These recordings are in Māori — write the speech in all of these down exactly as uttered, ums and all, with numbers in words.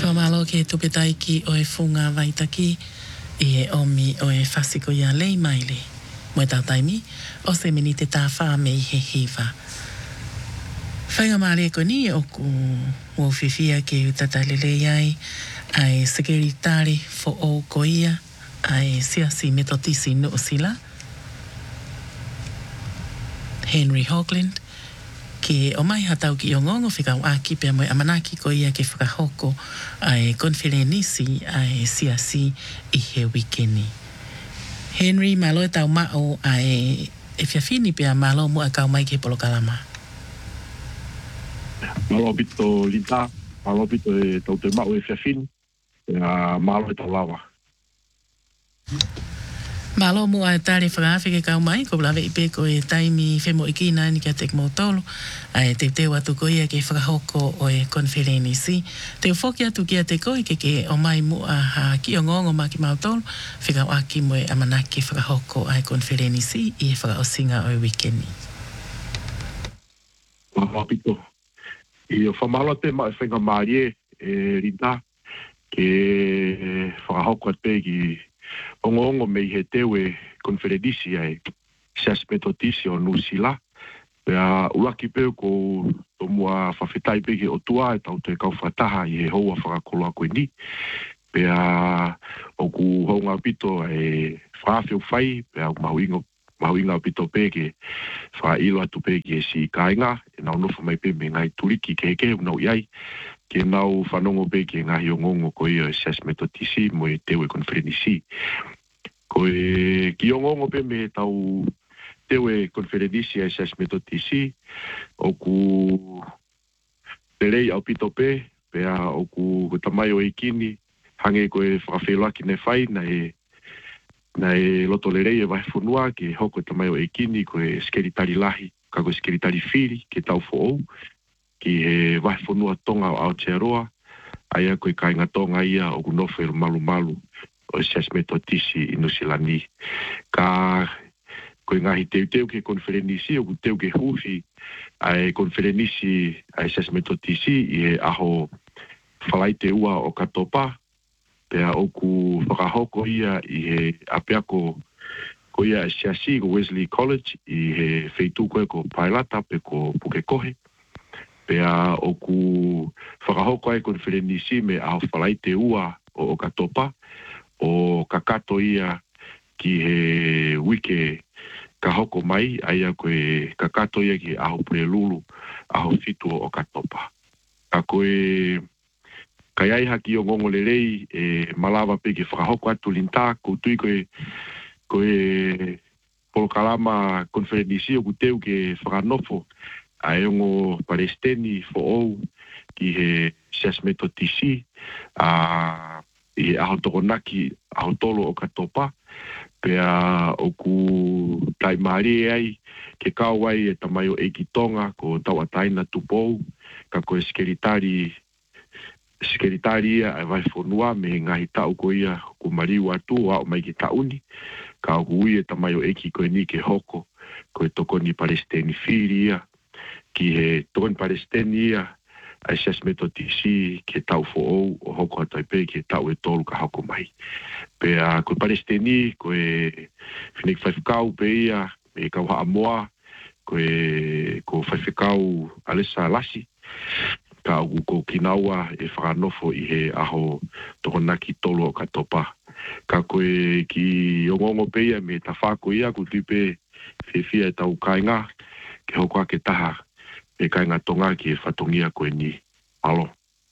Whamalo ke tupetai ki o e funga vaitaki i e omi o e whasiko ia lei maile. Mo e tautaimi, o se mini te tāwha me i he hiva. Whainga maare ko ni o ku o whiwhia ke utatalele ai ai sekeritari fo o ko ia ai siasi metotisi no sila. Henry Hoagland ke o mai hatau ki o ngongo whikau aki pia moe amanaki ko ia ke whakahoko ai konferenisi ai siasi i he wikeni. Henry malo e tau mao ai e whiawhini pia malo mua kau mai ke polokalama. Malo bito lita, malo bito e tau te mao e whiawhini, malo e tau lawa. Malo mua e tare whakawhi ke kau mai, ko blawe i pe ko e taimi whemo i kina ni kia tek mautolo, ai te te watu ko ia ke whakahoko o e konferenisi. Te ufoki atu kia te koi ke ke o mai mua ha ki o ngongo ma ki mautolo, whikau aki mo e amanaki whakahoko ai konferenisi i e whakaosinga o e wikeni. Malo bito. I o whamalo te ma e whenga maarie e rita ke whakahoko at pe ki ongo me he tewe konferenisi ai sias metotisi o nusila pea uaki pe ko to mua whawhetai pe ki o tua e tau te kau whataha i he hoa whakakoloa koe ni pea o ku honga pito e whawhewh whai pea mahuingo mahuinga pito pe ke whailo atu pe ki e si kainga e nau nofa mai pe me ngai turiki ke ke unau iai ke nau whanongo pe ki ngahi o ngongo ko i sias metotisi mo e tewe konferenisi. Ko e ki o ngongo pe me tau tewe konferenisi e sias metotisi o ku pelei au pito pe pea o ku tamai o ikini hange ko e whakawhelua ki ne whai na e na e loto lerei e wahi whunua ki hoko tamai o ikini ko e skeritari lahi ka ko skeritari whiri ke tau fo ki he wahi whunua tonga o Aotearoa aia ko i kainga tonga ia o ku nofero malu malu o sias metotisi i Nusilani. Ka koe ngahi teu teu ke konferenisi o ku teu ke huhi ai konferenisi ai sias metotisi i e aho whalai te ua o katopa pea o ku whakahoko ia i he apeako ko ia siasi ko Wesley College i he wheitu koe ko Pailata pe ko Pukekohe pea o ku whakahoko ai konferenisi me aho whalai te ua o katopa o kakato ia ki he wike ka hoko mai aia koe kakato ia ki aho Purelulu aho fitu o katopa. Ka koe kai ai haki o ngongo lerei e malawa pe ke whakahoko atu linta koutui koe koe polokalama konferenisi o kuteu ke whakanofo a eongo Palestini fo ou ki he sias metotisi a i aho tokonaki aho tolo o katopa pea o ku taimari ai ke kau ai e tamai o Ekitonga ko tau ataina tupou ka koe skeritari skeritari ia e vai whonua me ngahi tau ko ia ku mariu atu o mai ki tauni ka o ui e tamai o Eki koe ni ke hoko koe tokoni Palestini whiri ia ki he tokoni Palestini ia ai sias metotisi ke tau fo ou o hoko atai pe ke tau e tolu ka hoko mai. Pea koe Palestini, koe whinik whaiwhikau pe ia, me kau haa moa, koe ko whaiwhikau alesa lasi, ka au ko kinaua e whakanofo i he aho tokonaki tolu o katopa. Ka koe ki ongongo pe ia me ta whako ia ko tupe whiwhia e tau kainga, ke hoko ake taha. E kai ngā tonga ki e whatongia koe ni. Malo.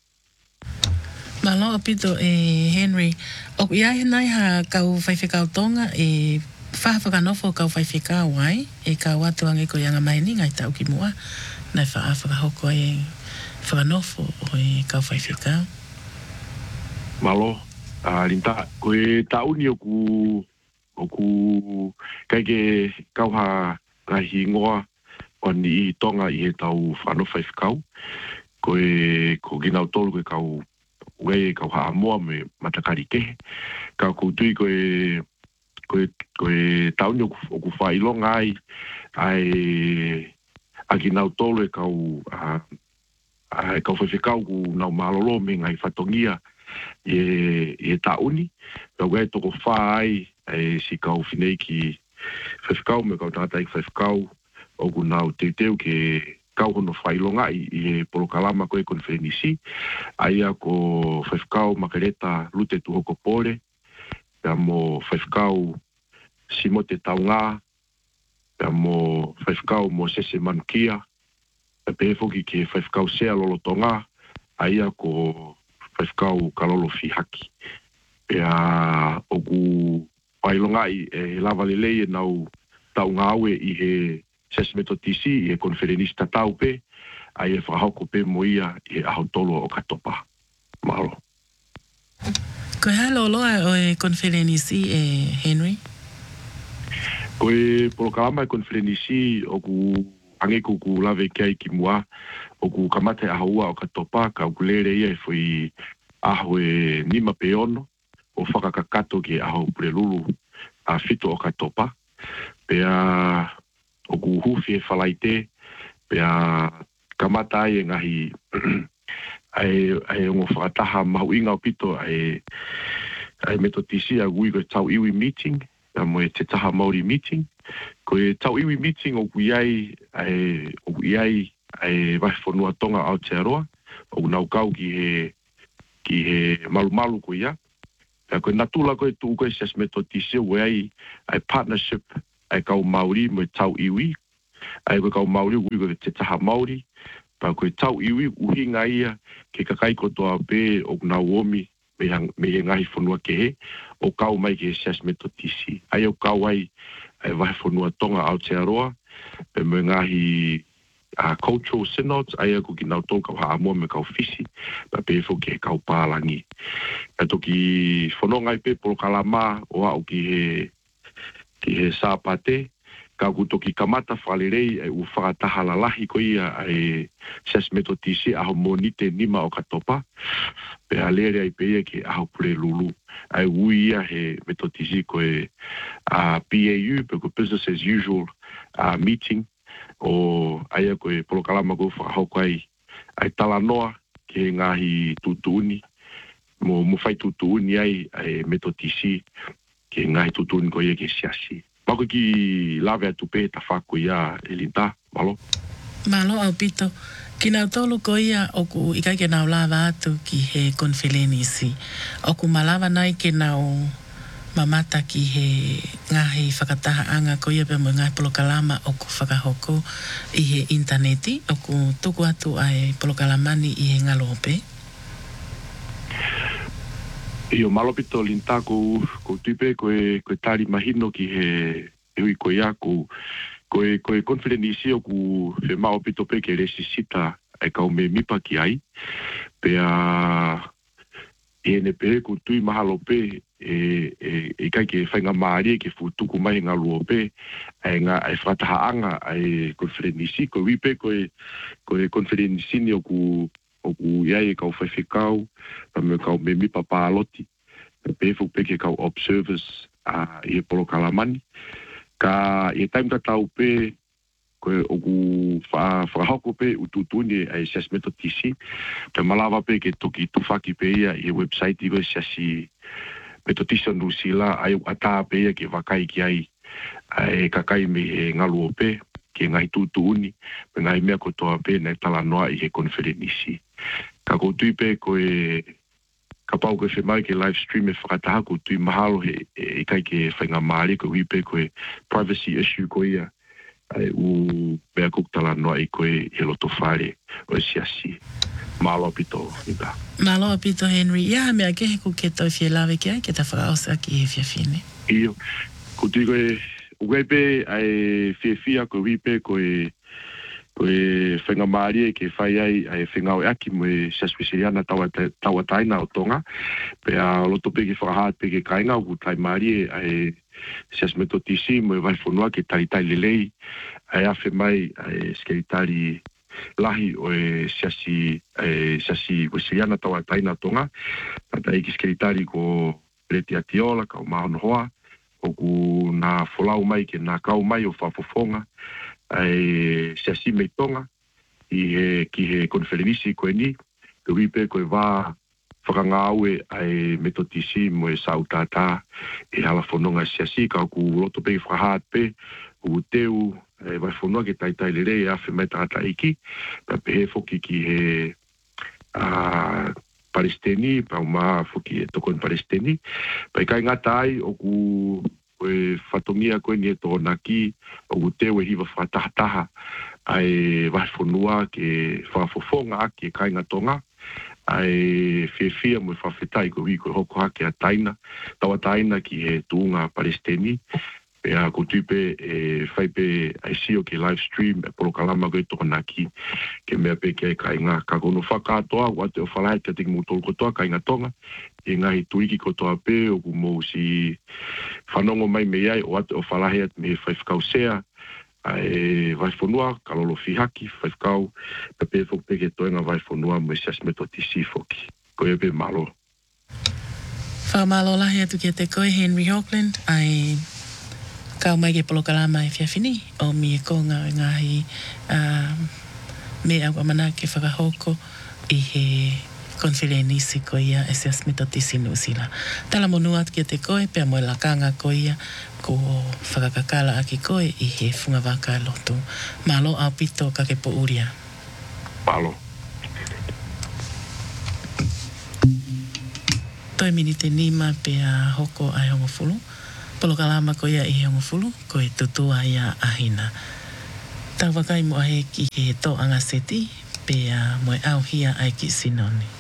Malo apito e Henry. O ia he nai ha kau whaiwhikau tonga e whawhakanofo kau whaiwhikau ai e kau atu ange ko ianga mai ni ngai tau ki mua nai whaafakahoko e whakanofo o e kau whaiwhikau. Malo. Uh, Linta, koe tauni o ku o ku kai ke kau ha ngahi ngoa o ni i tonga i he tau whanowhai whikau. Koe ko ginau tolu koe kau uei kau haa moa me matakari ke. Ka koutui koe koe koe tauni o ku whailonga ai ai a ginau tolu e kau uh, ai kau whewhikau ku nau malolo me ngai whatongia e, e tauni. Kau gai toko whai e si kau whinei ki whewhikau me kau tata i whewhikau o ku nau te teu ke kau hono whailonga i e polokalama koe konferenisi. Aia ko whewhikau makareta lute tuhoko pole. Pea mo whewhikau simo te taunga. Pea mo whewhikau mo sese manukia. Pea pefoki ke whewhikau sea lolotonga. Aia ko whewhikau kalolo fihaki. Pea oku whailongai e lava lelei e nau taunga aue i he sesmeto tisi i he konferenista tau pe. Ai e whahoko pe mo ia i he ahotolo o katopa. Mahalo. Koe haloloa o e konferenisi e Henry? Koe polokalama e konferenisi o ku angeku ku lave kia i ki mua o ku kamate ahaua o katopa ka ukulere ia e fui aho e nima peono o whakakakato ki aho purelulu a fito o katopa. Pea o ku hufi e whalaite pea kamata ai e ngahi ai ai ngo whakataha mahu inga o pito ai ai metotisi a gui ko tau iwi meeting a mo e te taha Māori meeting ko e tau iwi meeting o ku iai ai o ku iai ai vai whanua tonga Aotearoa o ku nau kau ki he ki he malu malu ko ia pea ko natula ko e tu ko e sias metotisi o ai ai partnership ai kau Māori mo e tau iwi ai ko kau Māori gui ko te taha Māori pa koe tau iwi uhinga ia ke kakai kotoa pe o nau omi me, hang, me he ngahi whanua ke he o kau mai ke sias metotisi. Ai o kau ai ai wahi whanua tonga Aotearoa pe me ngahi uh, cultural synods ai ako ki nau tō kau haamua me kau fisi pa pe fo ke kau pālangi. Pa toki whanongai pe polokalama o au ki he ki he sāpate ka kutoki kamata whalerei e u whakataha lalahi ko ia e sias metotisi aho monite nima o katopa pe a lere ai pe ia ki aho pure lulu ai ui ia he metotisi ko e uh, B A U pe ko business as usual uh, meeting o aia ko e polokalama ko whakahoko ai ai talanoa ke ngahi tutuuni mo mo whai tutuuni ai ai metotisi ke ngahi tutuuni ko ia ke siasi. Mako ki lawe atu pe ta whako ia e linta, malo? Malo au pito. Ki nau tolu ko ia oku ikai ke nau lawa atu ki he konferenisi. Oku malawa nai ke nau mamata ki he ngahi whakataha anga ko ia pe mo ngai polokalama oku whakahoko i he interneti. Oku tuku atu ai polokalamani i he ngalope. Io malo pito linta ko ko tipe ko e ko tari mahino ki he e ui ko ia ko ko e ko e konferenisi o ku fe mau pito pe ke resisita e ka o me mipa ki ai pe a e ne pe ko tui mahalo pe e e e kai ke whainga maari ke futuku mai ngā luo pe e ngā e whatahaanga e konferenisi ko ui pe ko e ko e konferenisi ni o ku o ku iai e kau whaiwhikau, pa me kau me mipa pāloti, pe pefuk peke kau observers uh, i e polokalamani. Ka i e taim tatau pe, koe o ku whahoko pe ututuni ai sias metotisi, pe malawa pe ke toki tufaki pe ia i e website i koe siasi metotisi o Nusila, ai ata pe ia ke wakai ki ai e kakai me e ngaluo pe, ke ngai tutuuni, pe ngai mea kotoa pe nei talanoa i he konferenisi. Ka koutui pe koe ka pau koe whemai ke live stream e whakataha koutui mahalo he e kai ke whainga maari koe hui pe koe privacy issue koe ia ai u mea kuktala noa i koe he loto whare o siasi. Malo pito, ita. Malo pito, Henry. Ia mea ke he kuke tau fie lawe ki ai ke ta whakaosa ki he fia fine. Iyo. Koutui koe ugai pe ai fie fia koe hui pe koe koe whenga maari e ke whai ai ai whenga o aki mo e siaswisiriana taua taina o tonga. Pe a loto pe ke whakahat pe ke kainga o ku tai maari e ai sias metotisi mo e vai whanua ke taritai lelei ai awhi mai ai skeritari lahi o e siasi e siasi wisiriana taua taina o tonga. Tata e ki skeritari ko Reti Atiola ka o Mahono Hoa o ku na folau mai ke na kau mai o whafofonga ai siasi mei tonga i he, ki he konferenisi koe ni, ke wipe koe wā whakangāue ai metotisi mo e sautata e hala whanonga siasi ka ku roto pe whakahat pe u teu e vai whanonga ke taitai le rei a whi mai tata iki pa pe he whoki ki he a Palestini pa uma whoki e tokon Palestini pa i kai ngatai o ku e whatongia koe ni e tōna ki o ku teu e hiwa whatahataha ai vai whanua ke whafofonga aki e kai ngatonga ai fefia mo whawhetai ko wiko hoko hake a taina, tawa taina ki he tuunga Palestini, pe a ko tupe e whaipe ai sio ki live stream e polo kalama koe tōna ki, ke mea pe ke kai ngā kakono whakatoa, wate o whalai te tiki mutolo kotoa, kai ngā tonga, e ngahi tuiki kotoa pe, o ku mou si whanongo mai me iai, o wate o whalai at me whaifkau sea, ai vai fonua kalolo fihaki vai kau pe pe fo pe ke toenga vai fonua mo se asmeto tisi foki ko e pe malo fa malo la he tu ke te ko Henry Auckland ai kau mai ke polo kala mai fia fini o mi ko nga ngai a me a mana ke fa hoko i he konferenisi ko ia e se asmeto tisi no sila tala monuat ke te ko pe mo la kanga ko ia ko whakakakala aki koe i he whunga waka loto. Malo au pito ka ke po uria. Malo. Toi minite nima pe a hoko ai hongofulu. Polo kalama ko ia i he hongofulu, ko e tutua ia ahina. Tau wakai mo ahe ki he to anga seti, pe a moe au hia ai ki sinoni.